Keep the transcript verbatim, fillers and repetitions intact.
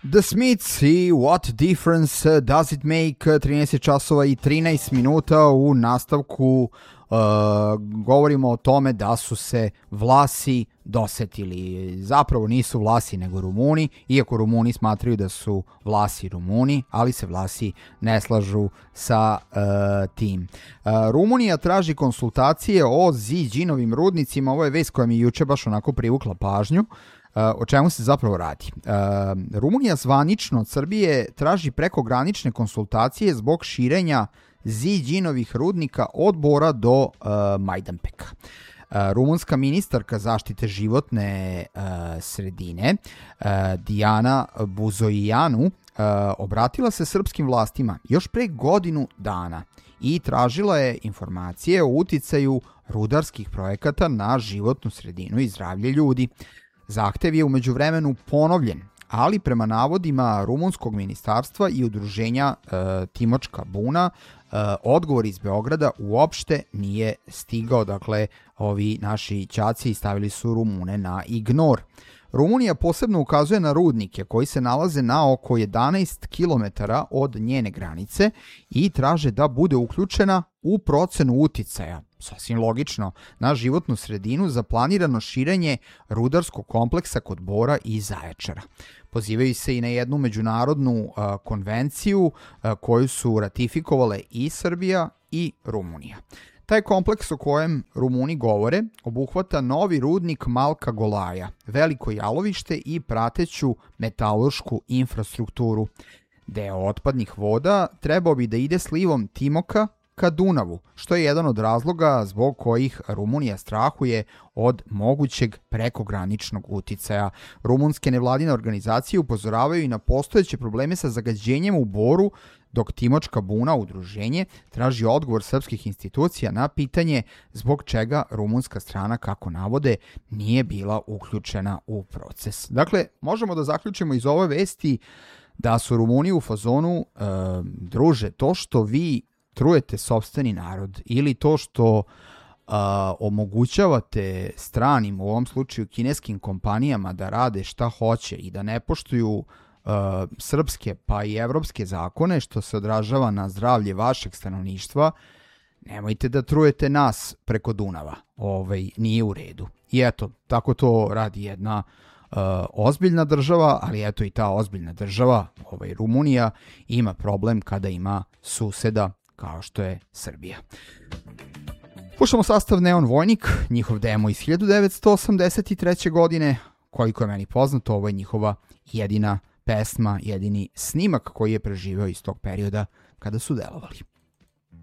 The Smiths i What Difference Does It Make, trinaest časova i trinaest minuta. U nastavku uh, govorimo o tome da su se Vlasi dosetili. Zapravo nisu Vlasi nego Rumuni, iako Rumuni smatraju da su Vlasi Rumuni, ali se Vlasi ne slažu sa uh, tim. Uh, Rumunija traži konsultacije o Ziđinovim rudnicima. Ovo je vest koja mi juče baš onako privukla pažnju. Uh, o čemu se zapravo radi? Uh, Rumunija zvanično od Srbije traži prekogranične konsultacije zbog širenja Ziđinovih rudnika od Bora do uh, Majdanpeka. Uh, rumunska ministarka zaštite životne uh, sredine uh, Dijana Buzoijanu uh, obratila se srpskim vlastima još pre godinu dana i tražila je informacije o uticaju rudarskih projekata na životnu sredinu i zdravlje ljudi. Zahtev je u međuvremenu ponovljen, ali prema navodima rumunskog ministarstva i udruženja e, Timočka buna, e, odgovor iz Beograda uopšte nije stigao. Dakle, ovi naši ćaci stavili su Rumune na ignor. Rumunija posebno ukazuje na rudnike koji se nalaze na oko jedanaest kilometara od njene granice i traže da bude uključena u procenu uticaja, sasvim logično, na životnu sredinu za planirano širenje rudarskog kompleksa kod Bora i Zaječara. Pozivaju se i na jednu međunarodnu a, konvenciju a, koju su ratifikovale i Srbija i Rumunija. Taj kompleks o kojem Rumuni govore obuhvata novi rudnik Malka Golaja, veliko jalovište i prateću metaluršku infrastrukturu. Deo otpadnih voda trebao bi da ide slivom Timoka ka Dunavu, što je jedan od razloga zbog kojih Rumunija strahuje od mogućeg prekograničnog uticaja. Rumunske nevladine organizacije upozoravaju i na postojeće probleme sa zagađenjem u Boru, dok Timočka buna, udruženje, traži odgovor srpskih institucija na pitanje zbog čega rumunska strana, kako navode, nije bila uključena u proces. Dakle, možemo da zaključimo iz ove vesti da su Rumuni u fazonu e, druže, to što vi trujete sopstveni narod ili to što uh, omogućavate stranim, u ovom slučaju kineskim kompanijama, da rade šta hoće i da ne poštuju uh, srpske pa i evropske zakone, što se odražava na zdravlje vašeg stanovništva, nemojte da trujete nas preko Dunava. Ovaj, nije u redu. I eto, tako to radi jedna uh, ozbiljna država, ali eto i ta ozbiljna država, ovaj, Rumunija, ima problem kada ima suseda kao što je Srbija. Slušamo sastav Neon Vojnik, njihov demo iz hiljadu devetsto osamdeset treće. godine, koliko je meni poznato, ovo je njihova jedina pesma, jedini snimak koji je preživeo iz tog perioda kada su delovali.